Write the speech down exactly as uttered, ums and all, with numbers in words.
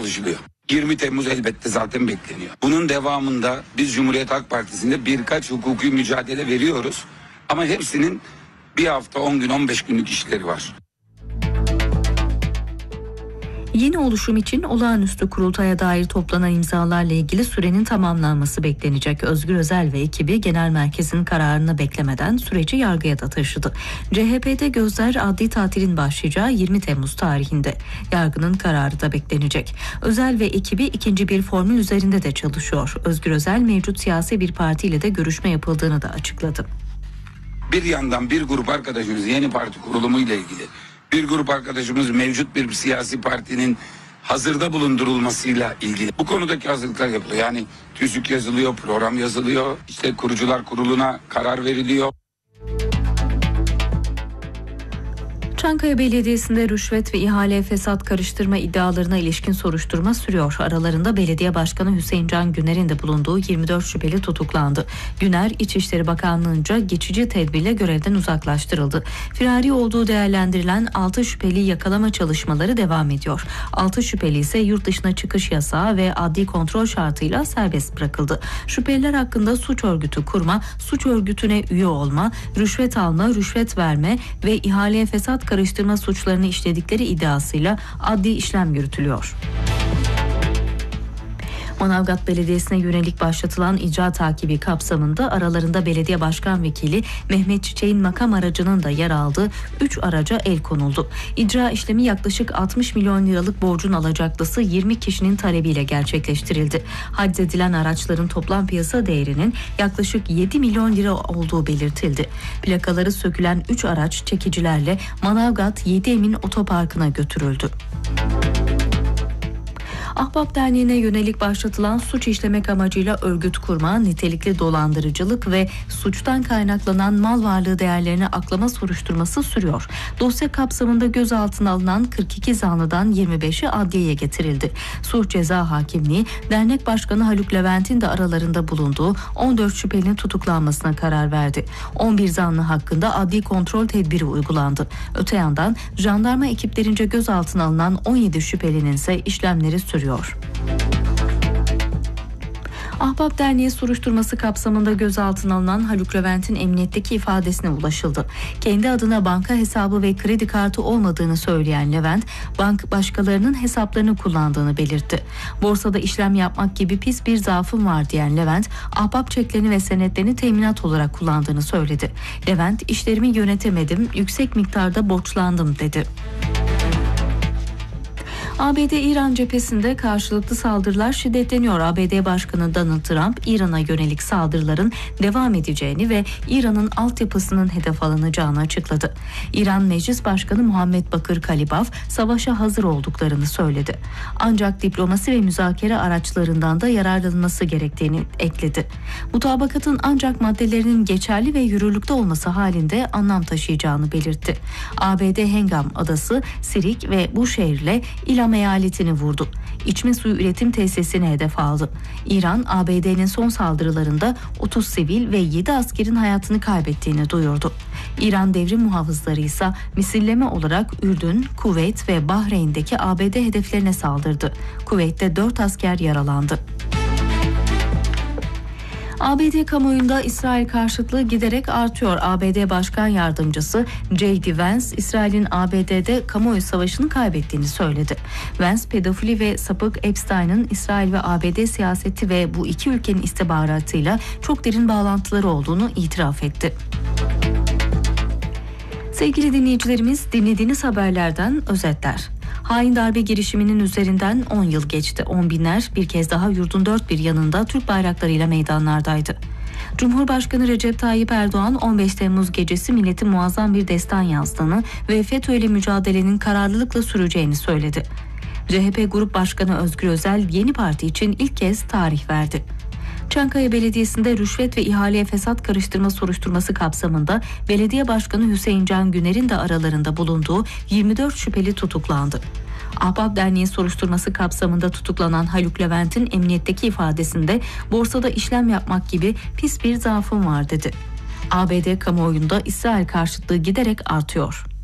çalışılıyor. yirmi Temmuz elbette zaten bekleniyor. Bunun devamında biz Cumhuriyet Halk Partisi'nde birkaç hukuki mücadele veriyoruz. Ama hepsinin bir hafta, on gün, on beş günlük işleri var. Yeni oluşum için olağanüstü kurultaya dair toplanan imzalarla ilgili sürenin tamamlanması beklenecek. Özgür Özel ve ekibi genel merkezin kararını beklemeden süreci yargıya da taşıdı. C H P'de gözler adli tatilin başlayacağı yirmi Temmuz tarihinde. Yargının kararı da beklenecek. Özel ve ekibi ikinci bir formül üzerinde de çalışıyor. Özgür Özel mevcut siyasi bir partiyle de görüşme yapıldığını da açıkladı. Bir yandan bir grup arkadaşımız yeni parti kurulumu ile ilgili, bir grup arkadaşımız mevcut bir siyasi partinin hazırda bulundurulmasıyla ilgili. Bu konudaki hazırlıklar yapılıyor. Yani tüzük yazılıyor, program yazılıyor, işte kurucular kuruluna karar veriliyor. Çankaya Belediyesi'nde rüşvet ve ihale fesat karıştırma iddialarına ilişkin soruşturma sürüyor. Aralarında Belediye Başkanı Hüseyin Can Güner'in de bulunduğu yirmi dört şüpheli tutuklandı. Güner, İçişleri Bakanlığı'nca geçici tedbirle görevden uzaklaştırıldı. Firari olduğu değerlendirilen altı şüpheli yakalama çalışmaları devam ediyor. altı şüpheli ise yurt dışına çıkış yasağı ve adli kontrol şartıyla serbest bırakıldı. Şüpheliler hakkında suç örgütü kurma, suç örgütüne üye olma, rüşvet alma, rüşvet verme ve ihaleye fesat karıştırma suçlarını işledikleri iddiasıyla adli işlem yürütülüyor. Manavgat Belediyesi'ne yönelik başlatılan icra takibi kapsamında aralarında belediye başkan vekili Mehmet Çiçek'in makam aracının da yer aldığı üç araca el konuldu. İcra işlemi yaklaşık altmış milyon liralık borcun alacaklısı yirmi kişinin talebiyle gerçekleştirildi. Haczedilen araçların toplam piyasa değerinin yaklaşık yedi milyon lira olduğu belirtildi. Plakaları sökülen üç araç çekicilerle Manavgat Yedi Emin Otoparkı'na götürüldü. Ahbap Derneği'ne yönelik başlatılan suç işlemek amacıyla örgüt kurma, nitelikli dolandırıcılık ve suçtan kaynaklanan mal varlığı değerlerini aklama soruşturması sürüyor. Dosya kapsamında gözaltına alınan kırk iki zanlıdan yirmi beşi adliyeye getirildi. Suç Ceza Hakimliği, dernek başkanı Haluk Levent'in de aralarında bulunduğu on dört şüphelinin tutuklanmasına karar verdi. on bir zanlı hakkında adli kontrol tedbiri uygulandı. Öte yandan jandarma ekiplerince gözaltına alınan on yedi şüphelinin ise işlemleri sürüyor. Ahbap Derneği soruşturması kapsamında gözaltına alınan Haluk Levent'in emniyetteki ifadesine ulaşıldı. Kendi adına banka hesabı ve kredi kartı olmadığını söyleyen Levent, bank başkalarının hesaplarını kullandığını belirtti. Borsada işlem yapmak gibi pis bir zaafım var diyen Levent, ahbap çeklerini ve senetlerini teminat olarak kullandığını söyledi. Levent, işlerimi yönetemedim, yüksek miktarda borçlandım dedi. A B D-İran cephesinde karşılıklı saldırılar şiddetleniyor. A B D Başkanı Donald Trump, İran'a yönelik saldırıların devam edeceğini ve İran'ın altyapısının hedef alınacağını açıkladı. İran Meclis Başkanı Muhammed Bakır Kalibaf, savaşa hazır olduklarını söyledi. Ancak diplomasi ve müzakere araçlarından da yararlanılması gerektiğini ekledi. Mutabakatın ancak maddelerinin geçerli ve yürürlükte olması halinde anlam taşıyacağını belirtti. A B D Hengam Adası, Sirik ve Bushehr'le İlam eyaletini vurdu. İçme suyu üretim tesisini hedef aldı. İran, A B D'nin son saldırılarında otuz sivil ve yedi askerin hayatını kaybettiğini duyurdu. İran devrim muhafızları ise misilleme olarak Ürdün, Kuveyt ve Bahreyn'deki A B D hedeflerine saldırdı. Kuveyt'te dört asker yaralandı. A B D kamuoyunda İsrail karşıtlığı giderek artıyor. A B D Başkan Yardımcısı J D Vance, İsrail'in A B D'de kamuoyu savaşını kaybettiğini söyledi. Vance, pedofili ve sapık Epstein'ın İsrail ve A B D siyaseti ve bu iki ülkenin istihbaratıyla çok derin bağlantıları olduğunu itiraf etti. Sevgili dinleyicilerimiz, dinlediğiniz haberlerden özetler. Hain darbe girişiminin üzerinden on yıl geçti. On binler bir kez daha yurdun dört bir yanında Türk bayraklarıyla meydanlardaydı. Cumhurbaşkanı Recep Tayyip Erdoğan on beş Temmuz gecesi millete muazzam bir destan yazdığını ve FETÖ'yle mücadelenin kararlılıkla süreceğini söyledi. C H P Grup Başkanı Özgür Özel yeni parti için ilk kez tarih verdi. Çankaya Belediyesi'nde rüşvet ve ihaleye fesat karıştırma soruşturması kapsamında Belediye Başkanı Hüseyin Can Güner'in de aralarında bulunduğu yirmi dört şüpheli tutuklandı. Ahbap Derneği soruşturması kapsamında tutuklanan Haluk Levent'in emniyetteki ifadesinde borsada işlem yapmak gibi pis bir zaafım var dedi. A B D kamuoyunda İsrail karşıtlığı giderek artıyor.